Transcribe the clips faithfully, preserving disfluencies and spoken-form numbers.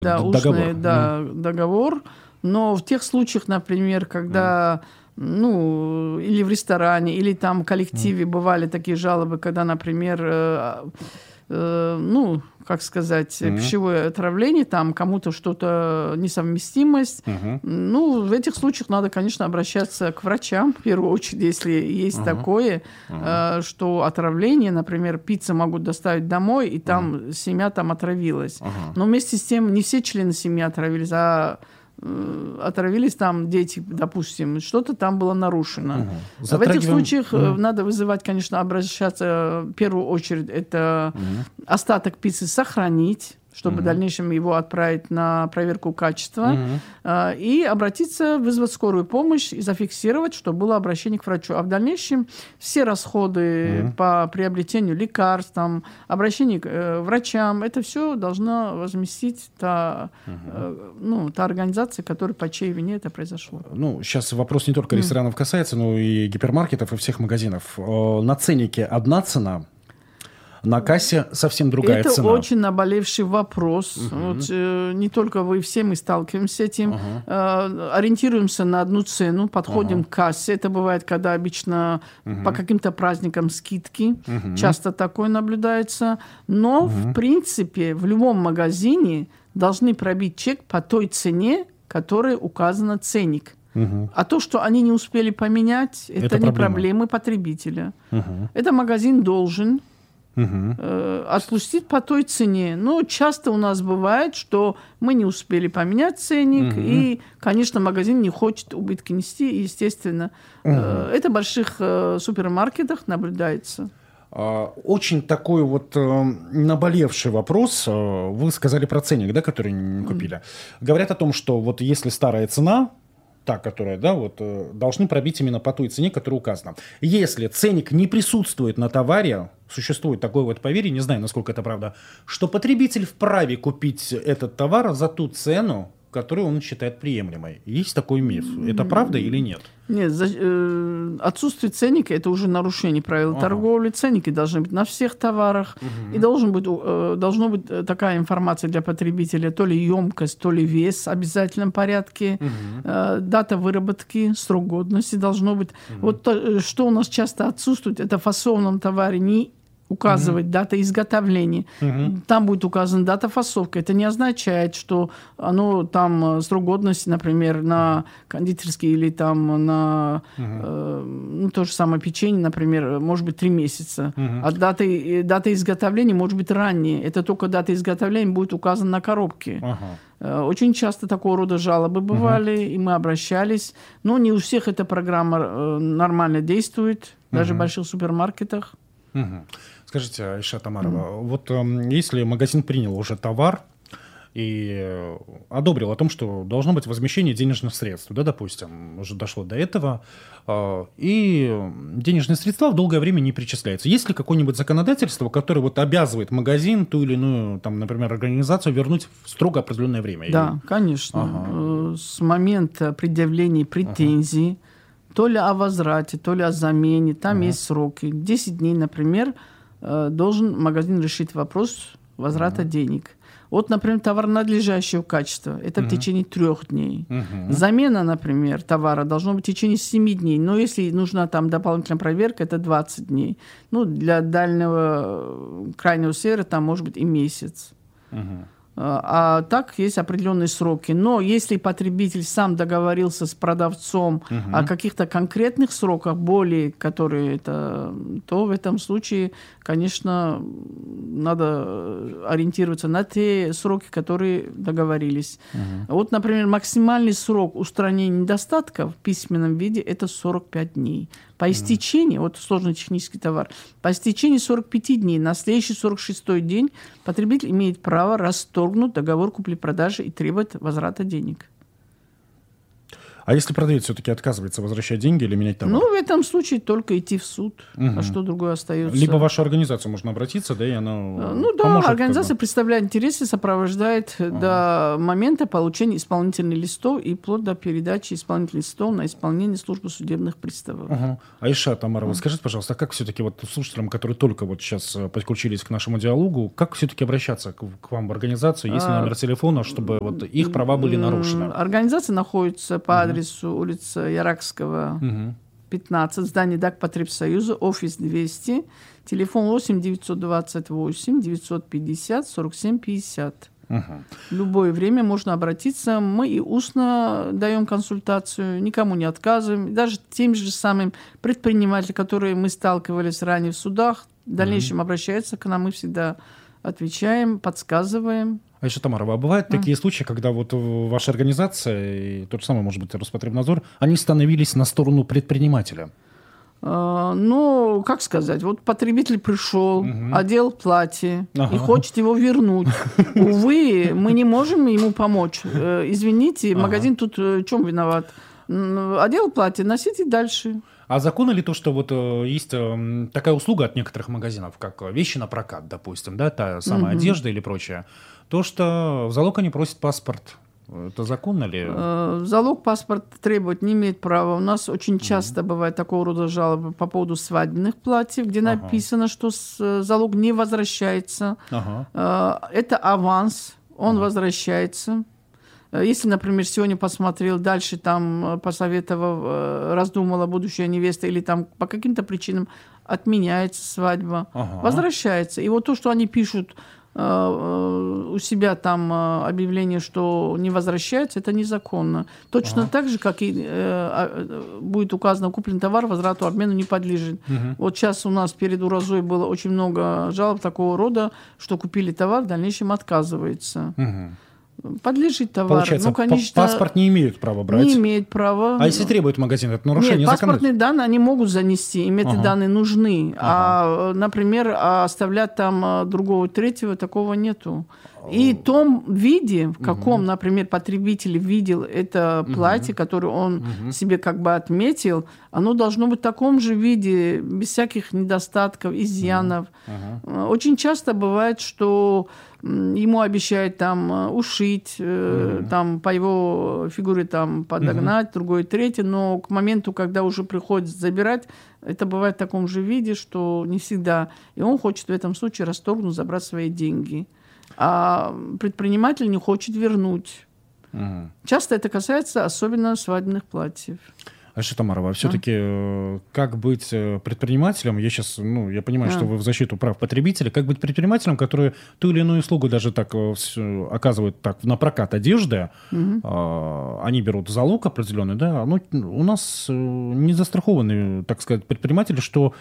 Да, договор. устный да, mm. договор. Но в тех случаях, например, когда... Mm. ну, или в ресторане, или там в коллективе mm. бывали такие жалобы, когда, например, э, э, ну, как сказать, mm-hmm. пищевое отравление, там кому-то что-то несовместимость. Mm-hmm. Ну, в этих случаях надо, конечно, обращаться к врачам, в первую очередь, если есть mm-hmm. такое, mm-hmm. э, что отравление, например, пиццу могут доставить домой, и там mm-hmm. семья там отравилась. Mm-hmm. Но вместе с тем не все члены семьи отравились, а отравились там дети, допустим, что-то там было нарушено. Угу. Затрагиваем... В этих случаях угу. надо вызывать, конечно, обращаться в первую очередь, это угу. остаток пиццы сохранить, чтобы угу. в дальнейшем его отправить на проверку качества, угу. и обратиться, вызвать скорую помощь и зафиксировать, что было обращение к врачу. А в дальнейшем все расходы угу. по приобретению лекарств, там, обращение к э, врачам, это все должна возместить та, угу. э, ну, та организация, которая по чьей вине это произошло. Ну, сейчас вопрос не только ресторанов касается, но и гипермаркетов, и всех магазинов. На ценнике одна цена, на кассе совсем другая это цена. Это очень наболевший вопрос. Угу. Вот, э, не только вы, все мы сталкиваемся с этим. Угу. Э, ориентируемся на одну цену, подходим угу. к кассе. Это бывает, когда обычно угу. по каким-то праздникам скидки. Угу. Часто такое наблюдается. Но, угу. в принципе, в любом магазине должны пробить чек по той цене, которая указана ценник. Угу. А то, что они не успели поменять, это, это не проблема. проблемы потребителя. Угу. Это магазин должен... Uh-huh. Э, отпустить по той цене. Но часто у нас бывает, что мы не успели поменять ценник, uh-huh. и, конечно, магазин не хочет убытки нести, и, естественно, uh-huh. э, это в больших э, супермаркетах наблюдается. Очень такой вот э, наболевший вопрос. Вы сказали про ценник, да, который не купили. Uh-huh. Говорят о том, что вот если старая цена, та, которая, да, вот, должны пробить именно по той цене, которая указана. Если ценник не присутствует на товаре, существует такое вот поверье, не знаю, насколько это правда, что потребитель вправе купить этот товар за ту цену, которую он считает приемлемой. Есть такой миф. Это правда или нет? Нет, за, э, отсутствие ценника – это уже нарушение правил ага. торговли. Ценники должны быть на всех товарах. Угу. И должен быть, э, должна быть такая информация для потребителя, то ли емкость, то ли вес в обязательном порядке. Угу. Э, дата выработки, срок годности должно быть. Угу. Вот то, что у нас часто отсутствует, это в фасованном товаре не указывать угу. дата изготовления. Угу. Там будет указана дата фасовки. Это не означает, что оно там срок годности, например, на кондитерские или там на угу. э, ну, то же самое печенье, например, может быть три месяца. Угу. А дата, дата изготовления может быть ранее. Это только дата изготовления будет указана на коробке. Ага. Очень часто такого рода жалобы бывали, угу. и мы обращались. Но не у всех эта программа нормально действует, даже угу. в больших супермаркетах. Угу. Скажите, Айша Тамарова, mm. вот э, если магазин принял уже товар и э, одобрил о том, что должно быть возмещение денежных средств, да, допустим, уже дошло до этого, э, и денежные средства в долгое время не перечисляются. Есть ли какое-нибудь законодательство, которое вот обязывает магазин, ту или иную, там, например, организацию вернуть в строго определенное время? Да, или... конечно. Ага. С момента предъявления претензий, ага. то ли о возврате, то ли о замене, там ага. есть сроки. десять дней, например, должен магазин решить вопрос возврата uh-huh. денег. Вот, например, товар надлежащего качества. Это uh-huh. в течение трех дней. Uh-huh. Замена, например, товара должна быть в течение семи дней. Но если нужна там дополнительная проверка, это двадцать дней. Ну, для дальнего крайнего севера там может быть и месяц. Uh-huh. А так есть определенные сроки. Но если потребитель сам договорился с продавцом угу. о каких-то конкретных сроках, более которые это, то в этом случае, конечно, надо ориентироваться на те сроки, которые договорились. Угу. Вот, например, максимальный срок устранения недостатков в письменном виде – это сорок пять дней. По истечении, mm. вот сложный технический товар, по истечении сорок пяти дней, на следующий сорок шестой день потребитель имеет право расторгнуть договор купли-продажи и требовать возврата денег. А если продавец все-таки отказывается возвращать деньги или менять товар? Ну, в этом случае только идти в суд. Угу. А что другое остается? Либо в вашу организацию можно обратиться, да, и она Ну да, поможет, организация как бы. представляет интересы, сопровождает ага. до момента получения исполнительных листов и вплоть до передачи исполнительных листов на исполнение службы судебных приставов. Ага. Айша Тамарова, ага. скажите, пожалуйста, а как все-таки вот слушателям, которые только вот сейчас подключились к нашему диалогу, как все-таки обращаться к, к вам в организацию? Есть ли номер телефона, чтобы вот их права были нарушены? Организация находится по ага. адресу улица Яракского, угу. пятнадцать, здание Дагпотребсоюза, офис двести, телефон восемь девятьсот двадцать восемь девятьсот пятьдесят сорок семь пятьдесят. Угу. В любое время можно обратиться. Мы и устно даем консультацию, никому не отказываем. Даже тем же самым предпринимателям, которые мы сталкивались ранее в судах, в дальнейшем угу. обращаются к нам, мы всегда отвечаем, подсказываем. Айша Тамарова, а бывают а. такие случаи, когда вот ваша организация, и тот же самый, может быть, Роспотребнадзор, они становились на сторону предпринимателя? А, ну, как сказать, вот потребитель пришел, угу. одел платье ага. и хочет его вернуть. Увы, мы не можем ему помочь. Извините, ага. магазин тут в чем виноват? Одел платье, носите дальше. А законно ли то, что вот э, есть э, такая услуга от некоторых магазинов, как вещи на прокат, допустим, да, та самая угу. одежда или прочее, то, что в залог они просят паспорт. Это законно ли? В залог паспорт требовать не имеет права. У нас очень часто угу. бывает такого рода жалобы по поводу свадебных платьев, где ага. написано, что залог не возвращается. Ага. Это аванс, он ага. возвращается. Если, например, сегодня посмотрел, дальше там посоветовал, раздумала будущая невеста, или там по каким-то причинам отменяется свадьба, ага. возвращается. И вот то, что они пишут э, у себя там объявление, что не возвращается, это незаконно. Точно ага. так же, как и э, будет указано, куплен товар, возврату, обмену не подлежит. Угу. Вот сейчас у нас перед Уразой было очень много жалоб такого рода, что купили товар, в дальнейшем отказывается. Угу. Подлежит товар. Получается, ну, конечно, паспорт не имеют права брать? Не имеет права. А если требует магазин, это нарушение закона? Нет, паспортные данные они могут занести, им эти ага. данные нужны. Ага. А, например, оставлять там другого, третьего, такого нету. И в том виде, в каком, угу. например, потребитель видел это платье, угу. которое он угу. себе как бы отметил, оно должно быть в таком же виде, без всяких недостатков, изъянов. Угу. Очень часто бывает, что ему обещают там ушить, mm-hmm. там по его фигуре там подогнать, mm-hmm. другое, третье, но к моменту, когда уже приходится забирать, это бывает в таком же виде, что не всегда. И он хочет в этом случае расторгнуть, забрать свои деньги. А предприниматель не хочет вернуть. Mm-hmm. Часто это касается особенно свадебных платьев. Айша Тамарова, а все-таки а? как быть предпринимателем? Я сейчас, ну, я понимаю, а. что вы в защиту прав потребителя. Как быть предпринимателем, который ту или иную услугу даже так оказывают так на прокат одежды, угу. а, они берут залог определенный, да? Ну, у нас не застрахованы, так сказать, предприниматели, что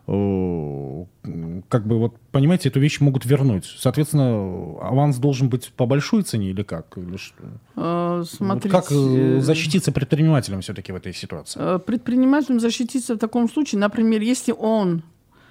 как бы вот, понимаете, эту вещь могут вернуть. Соответственно, аванс должен быть по большой цене или как? Или что? А, смотрите, вот как защититься предпринимателям все-таки в этой ситуации? Предпринимателям защититься в таком случае, например, если он,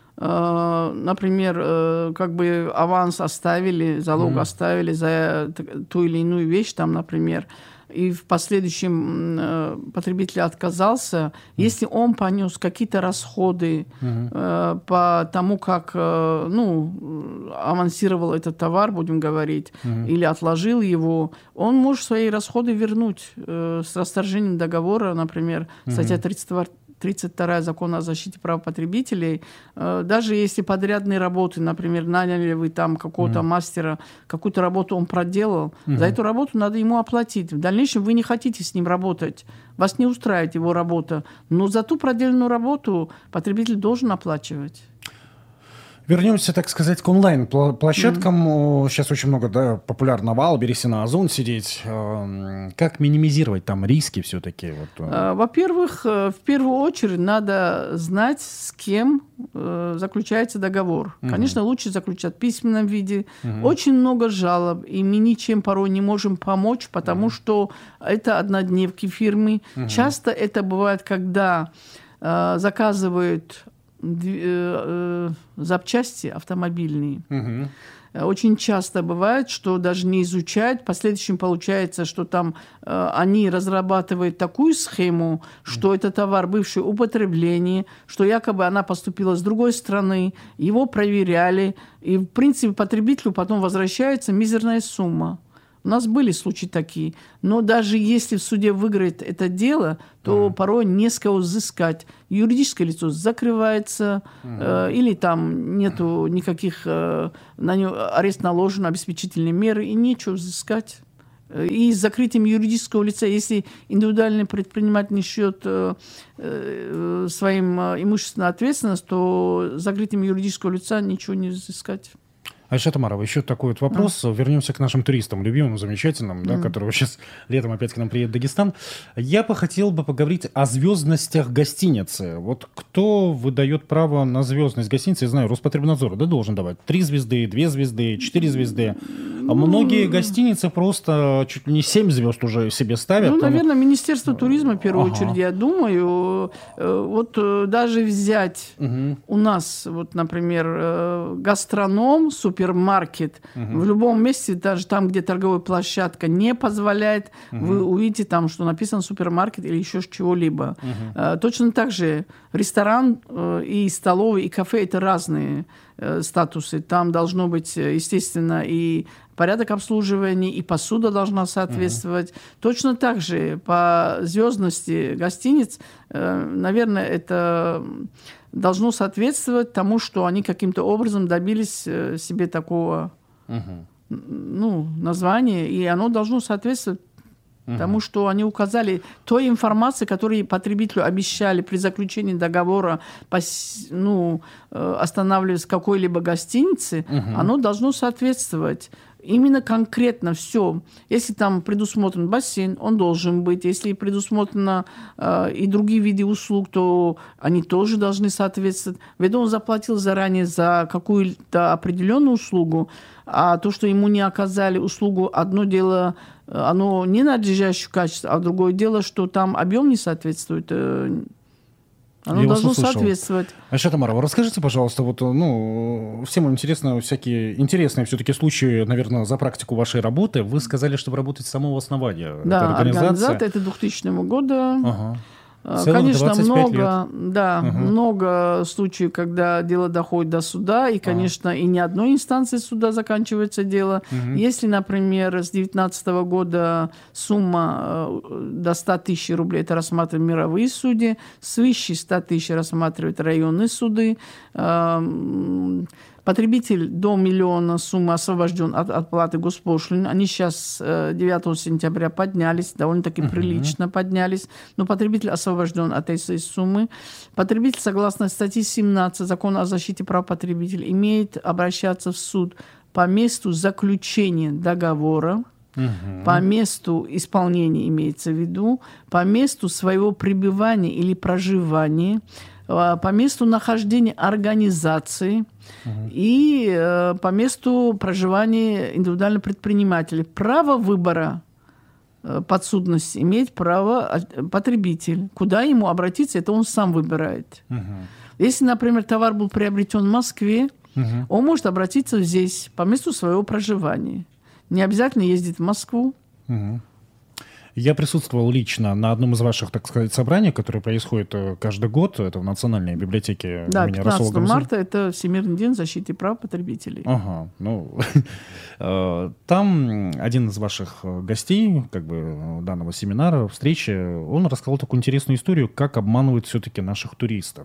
например, как бы аванс оставили, залог mm. оставили за ту или иную вещь, там, например, и в последующем э, потребитель отказался, mm. если он понес какие-то расходы mm-hmm. э, по тому, как э, ну, авансировал этот товар, будем говорить, mm-hmm. или отложил его, он может свои расходы вернуть э, с расторжением договора, например, mm-hmm. статья тридцать вторая Закона о защите прав потребителей. Э, даже если подрядные работы, например, наняли вы там какого-то mm-hmm. мастера, какую-то работу он проделал, mm-hmm. за эту работу надо ему оплатить. В дальнейшем вы не хотите с ним работать, вас не устраивает его работа, но за ту проделанную работу потребитель должен оплачивать. Вернемся, так сказать, к онлайн-площадкам. Mm-hmm. Сейчас очень много, да, популярно в Валбересе, на Озон сидеть. Как минимизировать там риски все-таки? Вот. Во-первых, в первую очередь надо знать, с кем заключается договор. Mm-hmm. Конечно, лучше заключать в письменном виде. Mm-hmm. Очень много жалоб, и мы ничем порой не можем помочь, потому mm-hmm. что это однодневки фирмы. Mm-hmm. Часто это бывает, когда э, заказывают запчасти автомобильные. Угу. очень часто бывает, что даже не изучают, в последующем получается, что там э, они разрабатывают такую схему, что это товар, бывший употребление, что якобы она поступила с другой страны, его проверяли, и, в принципе, потребителю потом возвращается мизерная сумма. У нас были случаи такие. Но даже если в суде выиграет это дело, то uh-huh. порой не с кого взыскать. Юридическое лицо закрывается, uh-huh. э, или там нету никаких, э, на него арест наложен, обеспечительные меры, и нечего взыскать. И с закрытием юридического лица, если индивидуальный предприниматель несет э, э, своим э, имущественную ответственность, то с закрытием юридического лица ничего не взыскать. Айша Тамарова, еще такой вот вопрос. А. Вернемся к нашим туристам, любимым, замечательным, mm. да, которые сейчас летом опять к нам приедут в Дагестан. Я бы хотел бы поговорить о звездностях гостиницы. Вот кто выдает право на звездность гостиницы? Я знаю, Роспотребнадзор, да, должен давать три звезды, две звезды, четыре звезды. А многие гостиницы просто чуть ли не семь звезд уже себе ставят. Ну, там... наверное, Министерство туризма, в первую ага. очередь, я думаю. Вот даже взять угу. у нас, вот, например, гастроном, супермаркет, угу. в любом месте, даже там, где торговая площадка не позволяет, угу. вы увидите там, что написано супермаркет или еще чего-либо. Угу. Точно так же ресторан и столовые, и кафе – это разные статусы. Там должно быть, естественно, и порядок обслуживания, и посуда должна соответствовать. Uh-huh. Точно так же по звездности гостиниц, наверное, это должно соответствовать тому, что они каким-то образом добились себе такого uh-huh. ну, названия, и оно должно соответствовать Uh-huh. Потому что они указали той информации, которую потребителю обещали при заключении договора, ну, останавливаясь в какой-либо гостинице, uh-huh. оно должно соответствовать. Именно конкретно все. Если там предусмотрен бассейн, он должен быть. Если предусмотрено э, и другие виды услуг, то они тоже должны соответствовать. Ведь он заплатил заранее за какую-то определенную услугу, а то, что ему не оказали услугу, одно дело, оно не надлежащего качества, а другое дело, что там объем не соответствует. Э, Оно Я должно соответствовать. Айша Тамарова, расскажите, пожалуйста, вот, ну, всем интересно всякие интересные все-таки случаи, наверное, за практику вашей работы. Вы сказали, что вы работаете с самого основания. Да, организация, это двухтысячного года. Ага. Целых конечно, много, да, угу. много случаев, когда дело доходит до суда, и, конечно, а. и не одной инстанции суда заканчивается дело. Угу. Если, например, с две тысячи девятнадцатого года сумма до ста тысяч рублей, это рассматривают мировые судьи, свыше ста тысяч рассматривают районные суды. Потребитель до миллиона суммы освобожден от отплаты госпошлины. Они сейчас девятого сентября поднялись, довольно-таки uh-huh. прилично поднялись, но потребитель освобожден от этой суммы. Потребитель, согласно статье семнадцать Закона о защите прав потребителей, имеет обращаться в суд по месту заключения договора, uh-huh. по месту исполнения имеется в виду, по месту своего пребывания или проживания, по месту нахождения организации uh-huh. и э, по месту проживания индивидуального предпринимателя. Право выбора э, подсудности имеет право потребитель. Куда ему обратиться, это он сам выбирает. Uh-huh. Если, например, товар был приобретен в Москве, uh-huh. он может обратиться здесь, по месту своего проживания. Не обязательно ездить в Москву. Uh-huh. Я присутствовал лично на одном из ваших, так сказать, собраний, которое происходит каждый год. Это в Национальной библиотеке да, имени Расула пятнадцатого марта это Всемирный день защиты прав потребителей. Ага, ну, там один из ваших гостей, как бы, данного семинара, встречи, он рассказал такую интересную историю, как обманывают все-таки наших туристов.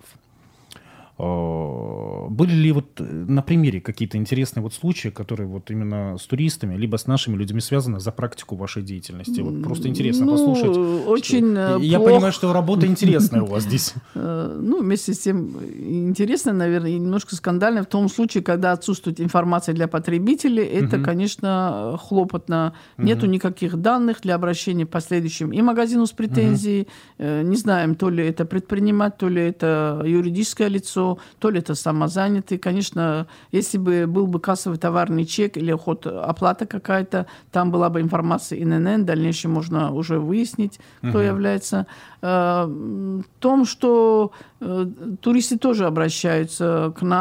Были ли вот на примере какие-то интересные вот случаи, которые вот именно с туристами, либо с нашими людьми связаны за практику вашей деятельности? Вот просто интересно ну, послушать. Очень Я плохо. понимаю, что работа интересная у вас здесь. Ну, вместе с тем интересно, наверное, и немножко скандально в том случае, когда отсутствует информация для потребителей. Это, конечно, хлопотно. Нету никаких данных для обращения в последующем и магазину с претензией. Не знаем, то ли это предприниматель, то ли это юридическое лицо, то ли это самозанятый. Конечно, если бы был бы кассовый товарный чек или ход оплата какая-то, там была бы информация эн эн эн, в дальнейшем можно уже выяснить, кто uh-huh. является. В том, что туристы тоже обращаются к нам,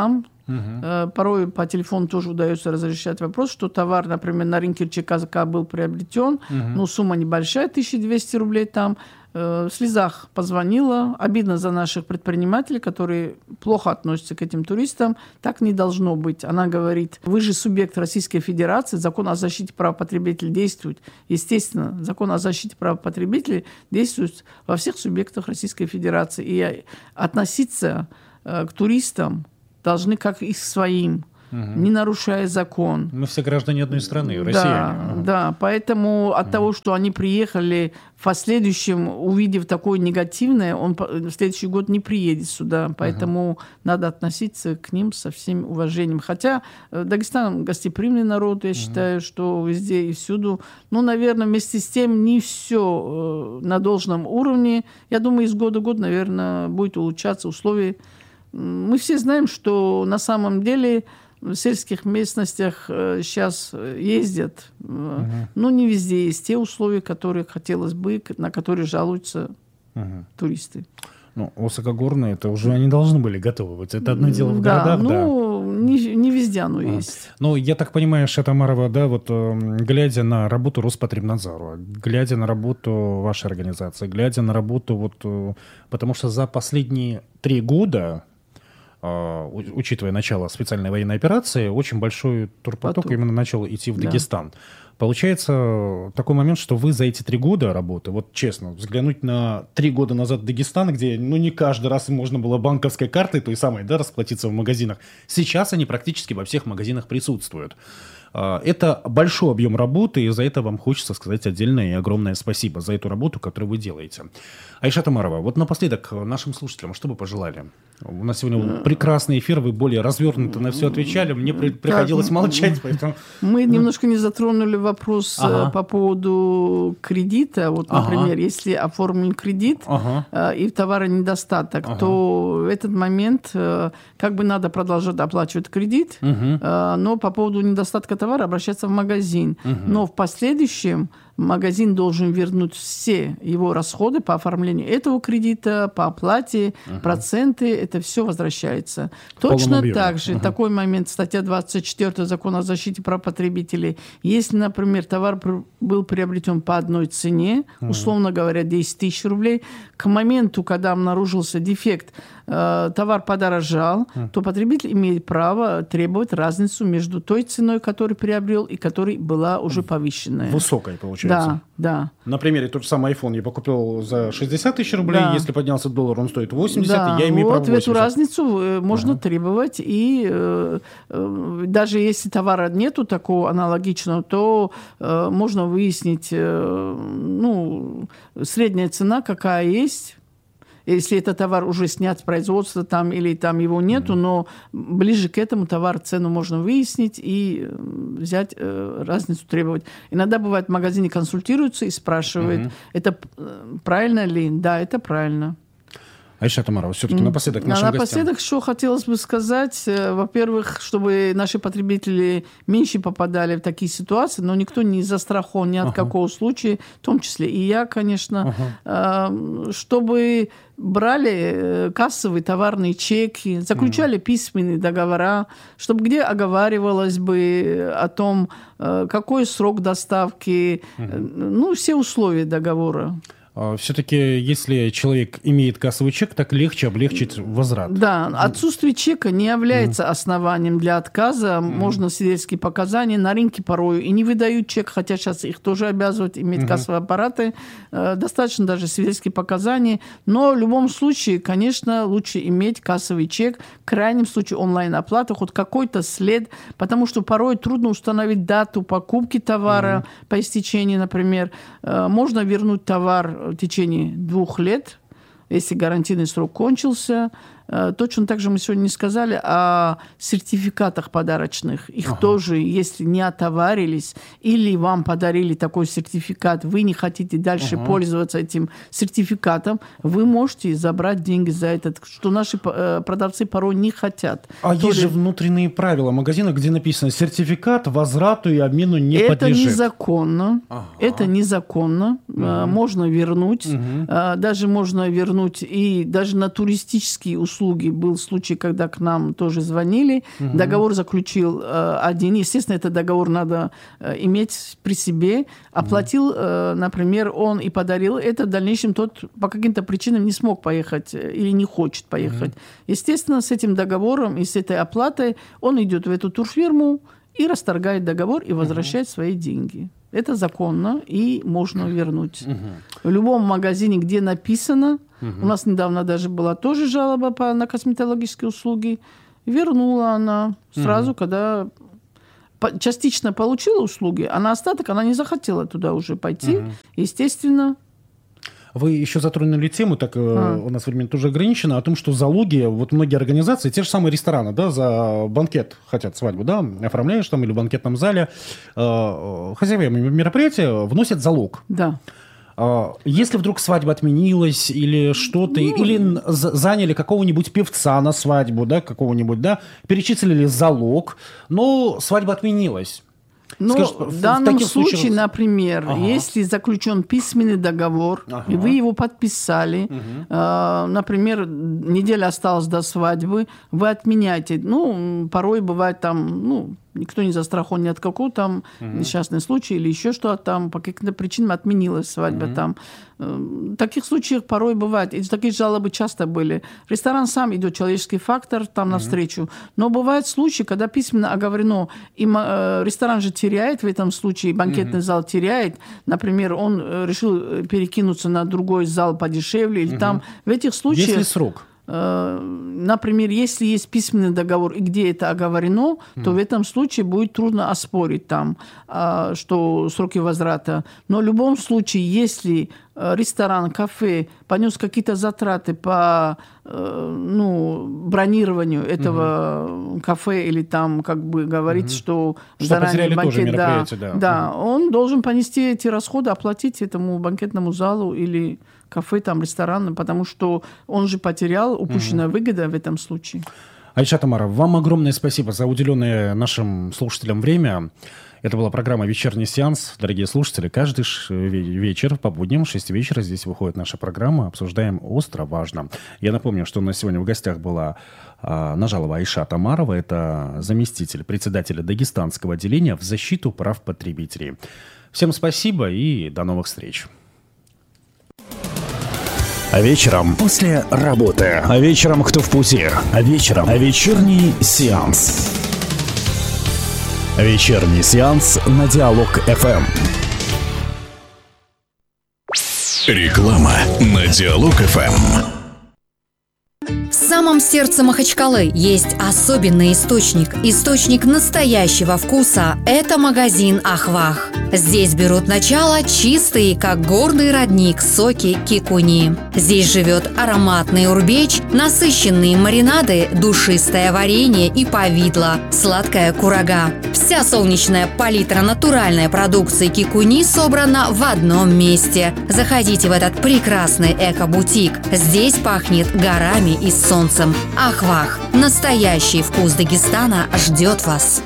Uh-huh. Порой по телефону тоже удается разрешать вопрос, что товар, например, на рынке ЧКЗК был приобретен, uh-huh. ну, сумма небольшая, тысяча двести рублей там. В слезах позвонила. Обидно за наших предпринимателей, которые плохо относятся к этим туристам. Так не должно быть. Она говорит, вы же субъект Российской Федерации, закон о защите прав потребителей действует. Естественно, закон о защите прав потребителей действует во всех субъектах Российской Федерации. И относиться к туристам должны как и к своим. Угу. Не нарушая закон. Мы все граждане одной страны, россияне. Да, угу. да, поэтому от угу. того, что они приехали, в последующем, увидев такое негативное, он в следующий год не приедет сюда. Поэтому угу. надо относиться к ним со всем уважением. Хотя Дагестан гостеприимный народ, я угу. считаю, что везде и всюду. Ну, наверное, вместе с тем не все на должном уровне. Я думаю, из года в год, наверное, будет улучшаться условия. Мы все знаем, что на самом деле в сельских местностях сейчас ездят, угу. но не везде есть те условия, которые хотелось бы, на которые жалуются угу. туристы. Ну, высокогорные, это уже они должны были готовы быть. Это одно дело в городах, да. да. Ну, не, не везде оно а. есть. Ну, я так понимаю, Шатамарова, да, вот глядя на работу Роспотребнадзора, глядя на работу вашей организации, глядя на работу, вот, потому что за последние три года, учитывая начало специальной военной операции, очень большой турпоток Поток. именно начал идти в да. Дагестан. Получается такой момент, что вы за эти три года работы, вот честно, взглянуть на три года назад в Дагестан, где ну не каждый раз можно было банковской картой той самой, да, расплатиться в магазинах. Сейчас они практически во всех магазинах присутствуют. Это большой объем работы, и за это вам хочется сказать отдельное и огромное спасибо за эту работу, которую вы делаете. Айшат Омарова, вот напоследок нашим слушателям, что бы пожелали? У нас сегодня прекрасный эфир, вы более развернуто на все отвечали, мне при- приходилось молчать, поэтому... Мы немножко не затронули вопрос ага. по поводу кредита. Вот, например, ага. если оформлен кредит ага. и товара недостаток, ага. то в этот момент как бы надо продолжать оплачивать кредит, угу. но по поводу недостатка товара обращаться в магазин. Угу. Но в последующем магазин должен вернуть все его расходы по оформлению этого кредита, по оплате, uh-huh. проценты, это все возвращается. Точно так же, uh-huh. такой момент, статья двадцать четыре Закона о защите прав потребителей. Если, например, товар был приобретен по одной цене, uh-huh. условно говоря, десять тысяч рублей, к моменту, когда обнаружился дефект, э, товар подорожал, uh-huh. то потребитель имеет право требовать разницу между той ценой, которую приобрел, и которой была уже повышенная. Высокая, получается. Да, да. На примере тот же самый iPhone я покупил за шестьдесят тысяч рублей, да. если поднялся доллар, он стоит восемьдесят, да. и я имею вот право восемьдесят. Вот эту разницу можно ага. требовать, и э, э, даже если товара нету такого аналогичного, то э, можно выяснить, э, ну, средняя цена какая есть. Если этот товар уже снят с производства там, или там его нету, mm-hmm. но ближе к этому товар цену можно выяснить и взять э, разницу требовать. Иногда бывает в магазине консультируются и спрашивают, mm-hmm. это правильно ли? Да, это правильно. Айшат Омарова, все-таки напоследок нашим гостям. Напоследок, что хотелось бы сказать. Во-первых, чтобы наши потребители меньше попадали в такие ситуации, но никто не застрахован ни от ага. какого случая, в том числе и я, конечно, ага. чтобы брали кассовые товарные чеки, заключали mm. письменные договора, чтобы где оговаривалось бы о том, какой срок доставки, mm. ну, все условия договора. Все-таки, если человек имеет кассовый чек, так легче облегчить возврат. Да, отсутствие чека не является mm. основанием для отказа. Mm. Можно свидетельские показания. На рынке порой и не выдают чек, хотя сейчас их тоже обязывают иметь mm-hmm. кассовые аппараты. Достаточно даже свидетельские показания. Но в любом случае, конечно, лучше иметь кассовый чек. В крайнем случае онлайн-оплата, хоть какой-то след, потому что порой трудно установить дату покупки товара mm. по истечении, например. Можно вернуть товар в течение двух лет, если гарантийный срок кончился. Точно так же мы сегодня не сказали о сертификатах подарочных. Их ага. тоже, если не отоварились, или вам подарили такой сертификат, вы не хотите дальше ага. пользоваться этим сертификатом, вы можете забрать деньги за этот, что наши продавцы порой не хотят. А То есть ли... же внутренние правила магазина, где написано «сертификат возврату и обмену не это подлежит». Незаконно. Ага. Это незаконно. Угу. Можно вернуть. Угу. Даже можно вернуть и даже на туристические услуги услуги. Был случай, когда к нам тоже звонили. Угу. Договор заключил э, один. Естественно, этот договор надо э, иметь при себе. Оплатил, э, например, он и подарил это. В дальнейшем тот по каким-то причинам не смог поехать или не хочет поехать. Угу. Естественно, с этим договором и с этой оплатой он идет в эту турфирму и расторгает договор и возвращает угу. свои деньги. Это законно и можно вернуть. Угу. В любом магазине, где написано, угу. у нас недавно даже была тоже жалоба по, на косметологические услуги, вернула она сразу, угу. когда по, частично получила услуги, а на остаток она не захотела туда уже пойти. Угу. Естественно. Вы еще затронули тему, так а. у нас время тоже ограничено, о том, что залоги, вот многие организации, те же самые рестораны, да, за банкет хотят свадьбу, да, оформляешь там или в банкетном зале, э, хозяева мероприятия вносят залог. Да. Э, если вдруг свадьба отменилась или что-то, ну, или заняли какого-нибудь певца на свадьбу, да, какого-нибудь, да, перечислили залог, но свадьба отменилась. Ну, Скажешь, в данном в случае, случаях... например, ага. если заключен письменный договор, ага. и вы его подписали, угу. э, например, неделя осталась до свадьбы, вы отменяете. Ну, порой бывает там, ну, никто не застрахован ни от какого там угу. несчастный случай или еще что-то там, по каким-то причинам отменилась свадьба угу. там. В таких случаях порой бывает, и такие жалобы часто были. Ресторан сам идет, человеческий фактор там угу. навстречу. Но бывают случаи, когда письменно оговорено, и э, ресторан же теряет в этом случае, банкетный угу. зал теряет. Например, он решил перекинуться на другой зал подешевле, или угу. там в этих случаях... Есть ли срок? Например, если есть письменный договор, и где это оговорено, mm. то в этом случае будет трудно оспорить там, что сроки возврата. Но в любом случае, если ресторан, кафе понес какие-то затраты по ну, бронированию этого mm-hmm. кафе, или там, как бы говорится, mm-hmm. что, что заранее банкет, да, да, да mm-hmm. он должен понести эти расходы, оплатить этому банкетному залу или кафе, там, ресторан, потому что он же потерял, упущенная mm-hmm. выгода в этом случае. Айша Тамарова, вам огромное спасибо за уделенное нашим слушателям время. Это была программа «Вечерний сеанс». Дорогие слушатели, каждый вечер по будням в шесть вечера здесь выходит наша программа. Обсуждаем остро важно. Я напомню, что у нас сегодня в гостях была а, Нажалова Айша Тамарова. Это заместитель председателя Дагестанского отделения в защиту прав потребителей. Всем спасибо и до новых встреч. А вечером после работы. А вечером кто в пути. А вечером а вечерний сеанс. Вечерний сеанс на Диалог-эф эм. Реклама на Диалог-эф эм. В самом сердце Махачкалы есть особенный источник, источник настоящего вкуса. Это магазин «Ахвах». Здесь берут начало чистые, как горный родник, соки кикуни. Здесь живет ароматный урбеч, насыщенные маринады, душистое варенье и повидло, сладкая курага. Вся солнечная палитра натуральной продукции кикуни собрана в одном месте. Заходите в этот прекрасный эко-бутик. Здесь пахнет горами и солнцем. Ахвах. Настоящий вкус Дагестана ждет вас.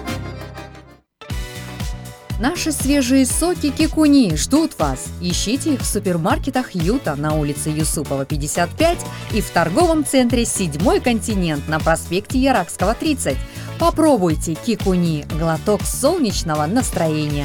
Наши свежие соки кикуни ждут вас. Ищите их в супермаркетах Юта на улице Юсупова, пятьдесят пять и в торговом центре «Седьмой континент» на проспекте Яракского, тридцать. Попробуйте кикуни. Глоток солнечного настроения.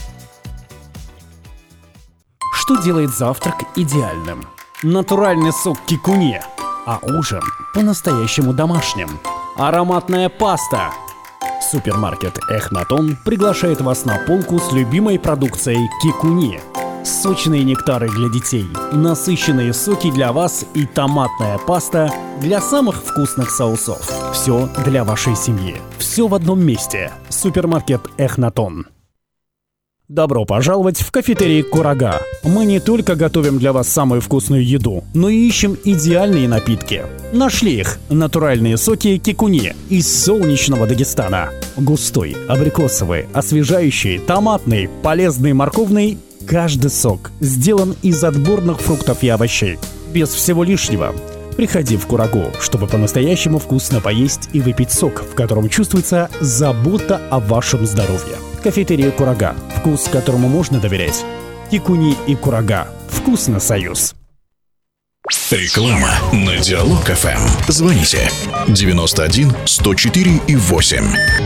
Что делает завтрак идеальным? Натуральный сок кикуни. А ужин по-настоящему домашним. Ароматная паста. Супермаркет «Эхнатон» приглашает вас на полку с любимой продукцией кикуни. Сочные нектары для детей, насыщенные соки для вас и томатная паста для самых вкусных соусов. Все для вашей семьи. Все в одном месте. Супермаркет «Эхнатон». Добро пожаловать в кафетерий «Курага». Мы не только готовим для вас самую вкусную еду, но и ищем идеальные напитки. Нашли их. Натуральные соки кикуни из солнечного Дагестана. Густой, абрикосовый, освежающий, томатный, полезный, морковный. Каждый сок сделан из отборных фруктов и овощей. Без всего лишнего. Приходи в Курагу, чтобы по-настоящему вкусно поесть и выпить сок, в котором чувствуется забота о вашем здоровье. Кафетерия «Курага». Вкус, которому можно доверять. Кикуни и Курага. Вкусно, союз. Реклама на Диалог эф эм. Звоните девяносто один сто четыре и восемь.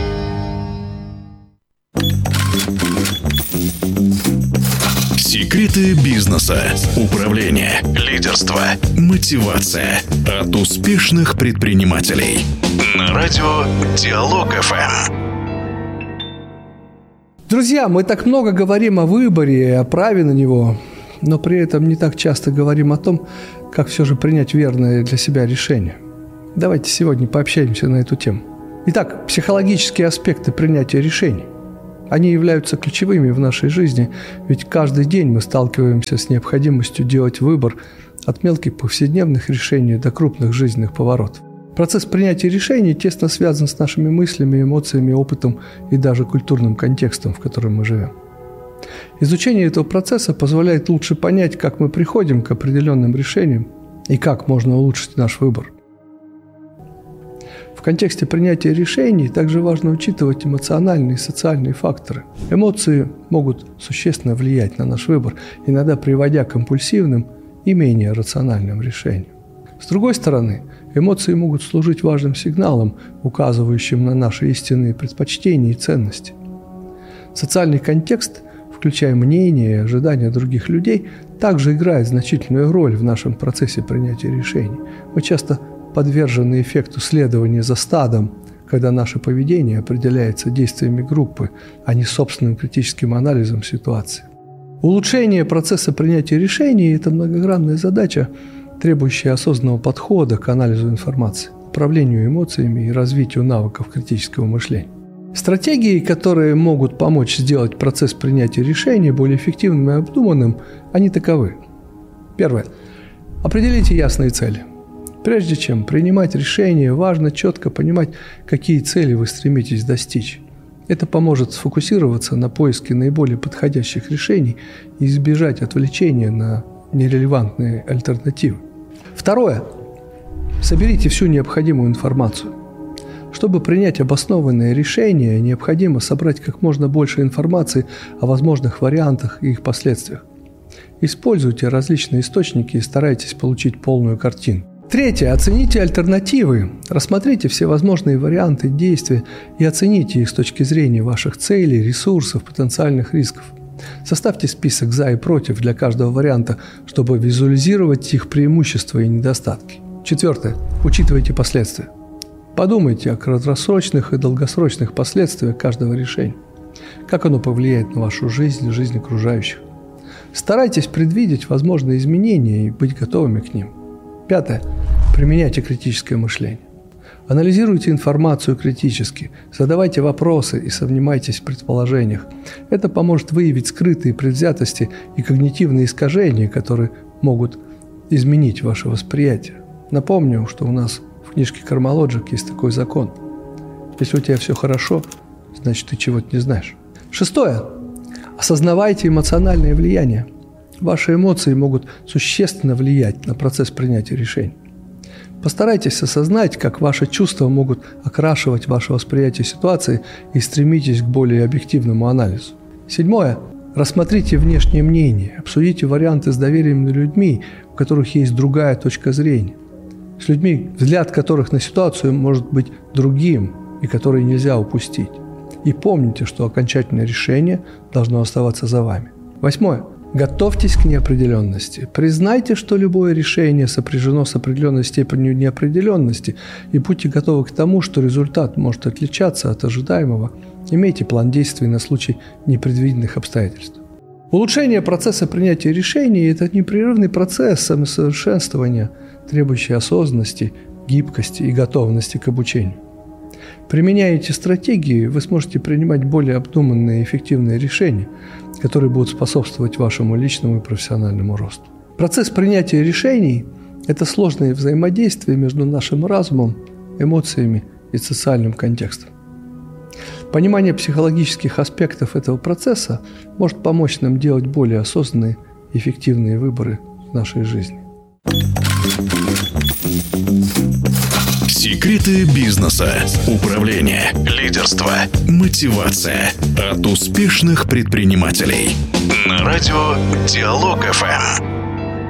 Секреты бизнеса, управления, лидерства, мотивация от успешных предпринимателей. На радио Диалог эф эм. Друзья, мы так много говорим о выборе и о праве на него, но при этом не так часто говорим о том, как все же принять верное для себя решение. Давайте сегодня пообщаемся на эту тему. Итак, психологические аспекты принятия решений. Они являются ключевыми в нашей жизни, ведь каждый день мы сталкиваемся с необходимостью делать выбор от мелких повседневных решений до крупных жизненных поворотов. Процесс принятия решений тесно связан с нашими мыслями, эмоциями, опытом и даже культурным контекстом, в котором мы живем. Изучение этого процесса позволяет лучше понять, как мы приходим к определенным решениям и как можно улучшить наш выбор. В контексте принятия решений также важно учитывать эмоциональные и социальные факторы. Эмоции могут существенно влиять на наш выбор, иногда приводя к импульсивным и менее рациональным решениям. С другой стороны, эмоции могут служить важным сигналом, указывающим на наши истинные предпочтения и ценности. Социальный контекст, включая мнения и ожидания других людей, также играет значительную роль в нашем процессе принятия решений. Мы часто подвержены эффекту следования за стадом, когда наше поведение определяется действиями группы, а не собственным критическим анализом ситуации. Улучшение процесса принятия решений – это многогранная задача, требующая осознанного подхода к анализу информации, управлению эмоциями и развитию навыков критического мышления. Стратегии, которые могут помочь сделать процесс принятия решений более эффективным и обдуманным, они таковы. Первое. Определите ясные цели. Прежде чем принимать решение, важно четко понимать, какие цели вы стремитесь достичь. Это поможет сфокусироваться на поиске наиболее подходящих решений и избежать отвлечения на нерелевантные альтернативы. Второе. Соберите всю необходимую информацию. Чтобы принять обоснованное решение, необходимо собрать как можно больше информации о возможных вариантах и их последствиях. Используйте различные источники и старайтесь получить полную картину. Третье. Оцените альтернативы. Рассмотрите все возможные варианты действия и оцените их с точки зрения ваших целей, ресурсов, потенциальных рисков. Составьте список «за» и «против» для каждого варианта, чтобы визуализировать их преимущества и недостатки. Четвертое. Учитывайте последствия. Подумайте о краткосрочных и долгосрочных последствиях каждого решения. Как оно повлияет на вашу жизнь и жизнь окружающих. Старайтесь предвидеть возможные изменения и быть готовыми к ним. Пятое. Применяйте критическое мышление. Анализируйте информацию критически, задавайте вопросы и сомневайтесь в предположениях. Это поможет выявить скрытые предвзятости и когнитивные искажения, которые могут изменить ваше восприятие. Напомню, что у нас в книжке Karma Logic есть такой закон. Если у тебя все хорошо, значит, ты чего-то не знаешь. Шестое. Осознавайте эмоциональное влияние. Ваши эмоции могут существенно влиять на процесс принятия решений. Постарайтесь осознать, как ваши чувства могут окрашивать ваше восприятие ситуации и стремитесь к более объективному анализу. Седьмое. Рассмотрите внешнее мнение, обсудите варианты с доверенными людьми, у которых есть другая точка зрения. С людьми, взгляд которых на ситуацию может быть другим и которые нельзя упустить. И помните, что окончательное решение должно оставаться за вами. Восьмое. Готовьтесь к неопределенности. Признайте, что любое решение сопряжено с определенной степенью неопределенности, и будьте готовы к тому, что результат может отличаться от ожидаемого. Имейте план действий на случай непредвиденных обстоятельств. Улучшение процесса принятия решений – это непрерывный процесс самосовершенствования, требующий осознанности, гибкости и готовности к обучению. Применяя эти стратегии, вы сможете принимать более обдуманные и эффективные решения, которые будут способствовать вашему личному и профессиональному росту. Процесс принятия решений – это сложное взаимодействие между нашим разумом, эмоциями и социальным контекстом. Понимание психологических аспектов этого процесса может помочь нам делать более осознанные и эффективные выборы в нашей жизни. Секреты бизнеса, управления, лидерства, мотивация от успешных предпринимателей. На радио Диалог эф эм.